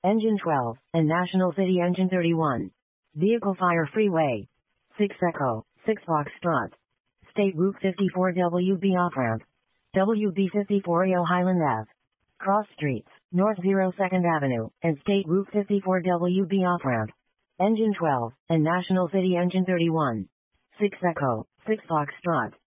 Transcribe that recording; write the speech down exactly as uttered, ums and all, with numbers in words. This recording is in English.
Engine twelve, and National City Engine thirty-one. Vehicle Fire Freeway. six Echo, six Foxtrot. State Route fifty-four W B off-ramp. W B fifty-four A O Highland Avenue. Cross Streets, North second Avenue, and State Route fifty-four W B off-ramp. Engine twelve, and National City Engine thirty-one. six Echo, six Foxtrot.